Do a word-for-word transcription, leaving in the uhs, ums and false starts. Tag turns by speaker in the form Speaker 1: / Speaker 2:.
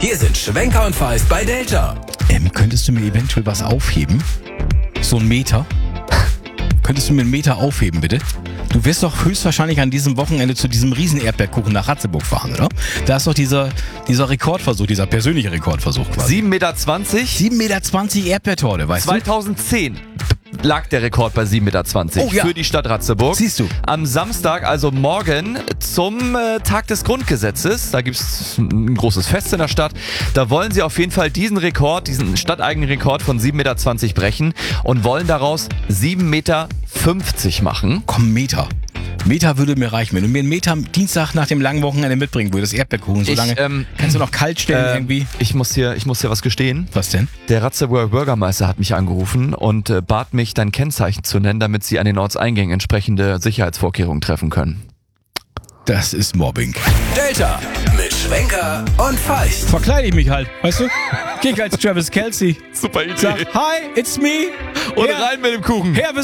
Speaker 1: Hier sind Schwenker und Feist bei Delta.
Speaker 2: Ähm, könntest du mir eventuell was aufheben? So ein Meter? Könntest du mir einen Meter aufheben, bitte? Du wirst doch höchstwahrscheinlich an diesem Wochenende zu diesem riesen Erdbeerkuchen nach Ratzeburg fahren, oder? Da ist doch dieser, dieser Rekordversuch, dieser persönliche Rekordversuch quasi.
Speaker 3: sieben Meter zwanzig.
Speaker 2: sieben Meter zwanzig Erdbeertorte, weißt du?
Speaker 3: zweitausendzehn lag der Rekord bei sieben Meter zwanzig
Speaker 2: Oh, ja.
Speaker 3: für die Stadt Ratzeburg.
Speaker 2: Siehst du.
Speaker 3: Am Samstag, also morgen, zum äh, Tag des Grundgesetzes, da gibt es ein großes Fest in der Stadt, da wollen sie auf jeden Fall diesen Rekord, diesen stadteigenen Rekord von sieben Meter zwanzig brechen und wollen daraus sieben Meter fünfzig machen.
Speaker 2: Komm, Meter. Meter würde mir reichen. Wenn du mir einen Meter am Dienstag nach dem langen Wochenende mitbringen würdest, Erdbeerkuchen, so
Speaker 3: Ich,
Speaker 2: lange,
Speaker 3: ähm,
Speaker 2: kannst du noch kalt stellen
Speaker 3: Äh,
Speaker 2: irgendwie?
Speaker 3: ich, muss hier, ich muss hier was gestehen.
Speaker 2: Was denn?
Speaker 3: Der Ratzeburger Bürgermeister hat mich angerufen und äh, bat mich, dein Kennzeichen zu nennen, damit sie an den Ortseingängen entsprechende Sicherheitsvorkehrungen treffen können.
Speaker 2: Das ist Mobbing.
Speaker 1: Delta mit Schwenker und Feist.
Speaker 2: Verkleide ich mich halt, weißt du? Geh ich als Travis Kelce.
Speaker 3: Super Idee.
Speaker 2: Sag, hi, it's me.
Speaker 3: Und
Speaker 2: Her-
Speaker 3: rein mit dem Kuchen.
Speaker 2: Her